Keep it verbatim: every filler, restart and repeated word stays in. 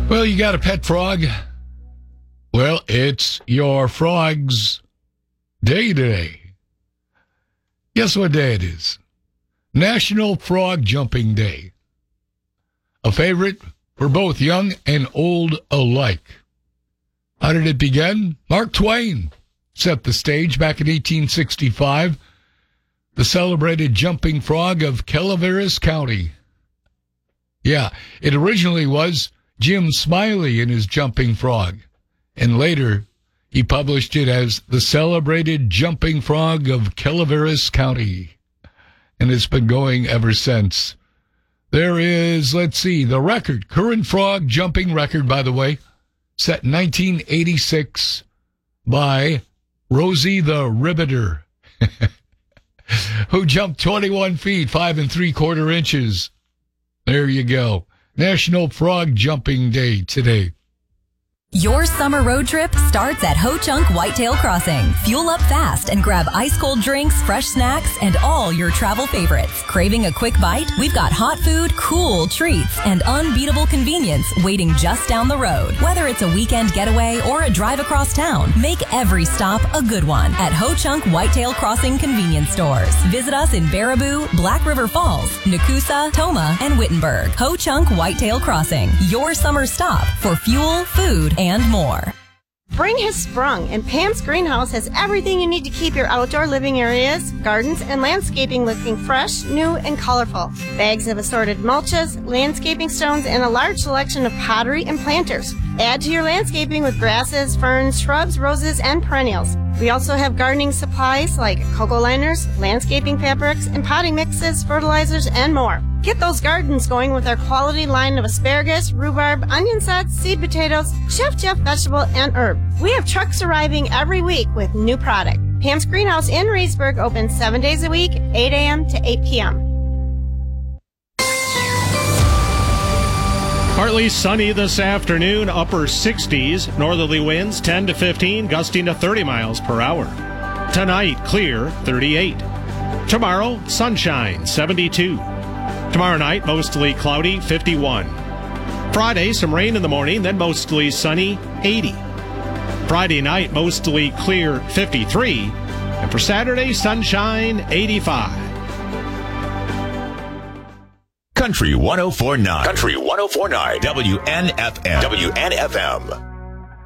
Well, you got a pet frog? Well, it's your frog's day today. Guess what day it is? National Frog Jumping Day. A favorite for both young and old alike. How did it begin? Mark Twain set the stage back in eighteen sixty-five. The celebrated jumping frog of Calaveras County. Yeah, it originally was Jim Smiley and his jumping frog. And later, he published it as the celebrated jumping frog of Calaveras County. And it's been going ever since. There is, let's see, the record, current frog jumping record, by the way, set in nineteen eighty-six by Rosie the Ribbiter, who jumped twenty-one feet, five and three quarter inches. There you go. National Frog Jumping Day today. Your summer road trip starts at Ho Chunk Whitetail Crossing. Fuel up fast and grab ice-cold drinks, fresh snacks, and all your travel favorites. Craving a quick bite? We've got hot food, cool treats, and unbeatable convenience waiting just down the road. Whether it's a weekend getaway or a drive across town, make every stop a good one at Ho Chunk Whitetail Crossing convenience stores. Visit us in Baraboo, Black River Falls, Nakusa, Toma, and Wittenberg. Ho Chunk Whitetail Crossing, your summer stop for fuel, food, and more. Spring has sprung, and Pam's Greenhouse has everything you need to keep your outdoor living areas, gardens, and landscaping looking fresh, new, and colorful. Bags of assorted mulches, landscaping stones, and a large selection of pottery and planters. Add to your landscaping with grasses, ferns, shrubs, roses, and perennials. We also have gardening supplies like cocoa liners, landscaping fabrics, and potting mixes, fertilizers, and more. Get those gardens going with our quality line of asparagus, rhubarb, onion sets, seed potatoes, Chef Jeff vegetable, and herb. We have trucks arriving every week with new product. Pam's Greenhouse in Reedsburg opens seven days a week, eight a.m. to eight p.m. Partly sunny this afternoon, upper sixties, northerly winds ten to fifteen, gusting to thirty miles per hour. Tonight, clear, thirty-eight. Tomorrow, sunshine, seventy-two. Tomorrow night, mostly cloudy, fifty-one. Friday, some rain in the morning, then mostly sunny, eighty. Friday night, mostly clear, fifty-three. And for Saturday, sunshine, eighty-five. Country one oh four point nine. Country one oh four point nine. W N F M. W N F M.